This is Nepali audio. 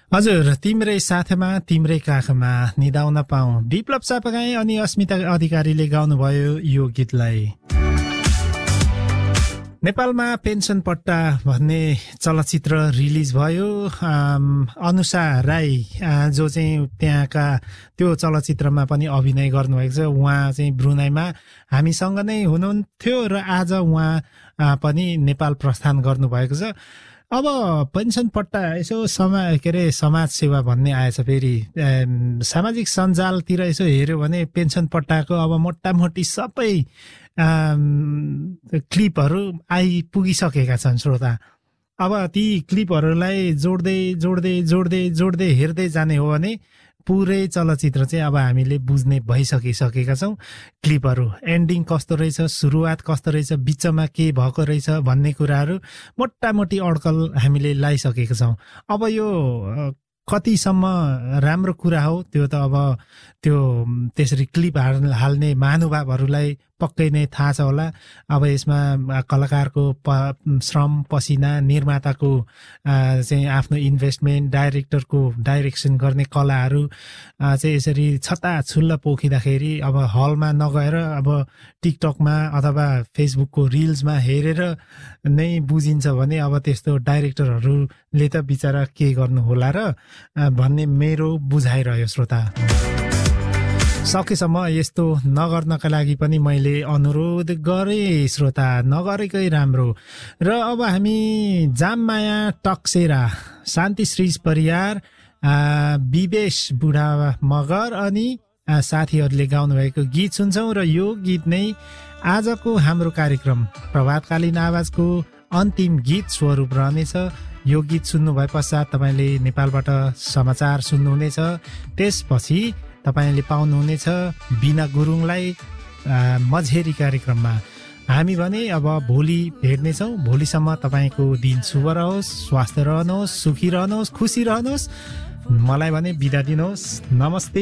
हजुर, तिम्रै साथमा तिम्रै काखमा निदाउन पाऊँ, विप्लव चापागाई अनि अस्मिता अधिकारीले गाउनुभयो यो गीतलाई। नेपालमा पेन्सन पट्टा भन्ने चलचित्र रिलिज भयो। अनुषा राई जो चाहिँ त्यहाँका त्यो चलचित्रमा पनि अभिनय गर्नुभएको छ, उहाँ चाहिँ ब्रुनाईमा हामीसँग नै हुनुहुन्थ्यो र आज उहाँ पनि नेपाल प्रस्थान गर्नुभएको छ। अब पेन्सन पट्टा यसो समाज सेवा भन्ने आएछ। फेरि सामाजिक सञ्जालतिर यसो हेऱ्यो भने पेन्सन पट्टाको अब मोटामोटी सबै क्लिपहरू आइपुगिसकेका छन् श्रोता। अब ती क्लिपहरूलाई जोड्दै हेर्दै जाने हो भने पुरै चलचित्र चाहिँ अब हामीले बुझ्ने भइसकिसकेका छौँ। क्लिपहरू एन्डिङ कस्तो रहेछ, सुरुवात कस्तो रहेछ, बिचमा के भएको रहेछ भन्ने कुराहरू मोटामोटी अड्कल हामीले लगाइसकेका छौँ। अब यो कतिसम्म राम्रो कुरा हो त्यो त अब त्यो त्यसरी क्लिप हाल्ने महानुभावहरूलाई पक्कै नै थाहा छ होला। अब यसमा कलाकारको श्रम पसिना, निर्माताको चाहिँ आफ्नो इन्भेस्टमेन्ट, डाइरेक्टरको डाइरेक्सन गर्ने कलाहरू चाहिँ यसरी छताछुल्ल पोखिँदाखेरि अब हलमा नगएर अब टिकटकमा अथवा फेसबुकको रिल्समा हेरेर नै बुझिन्छ भने अब त्यस्तो डाइरेक्टरहरूले त बिचरा के गर्नु होला र भन्ने मेरो बुझाइरह्यो श्रोता। सकेसम्म यस्तो नगर्नका लागि पनि मैले अनुरोध गरेँ श्रोता, नगरेकै राम्रो। र अब हामी जाममाया टक्सेरा, शान्ति श्रीज परियार, विवेश बुढा मगर अनि साथीहरूले गाउनुभएको गीत सुन्छौँ। र यो गीत नै आजको हाम्रो कार्यक्रम प्रभातकालीन आवाजको अन्तिम गीत स्वरूप रहनेछ। यो गीत सुन्नु भए पश्चात तपाईँले नेपालबाट समाचार सुन्नुहुनेछ। त्यसपछि तपाईँले पाउनुहुनेछ बिना गुरुङलाई मझेरी कार्यक्रममा। हामी भने अब भोलि भेट्नेछौँ। भोलिसम्म तपाईँको दिन शुभ रहोस्, स्वस्थ रहनुहोस्, सुखी रहनुहोस्, खुसी रहनुहोस्। मलाई भने बिदा दिनुहोस्। नमस्ते।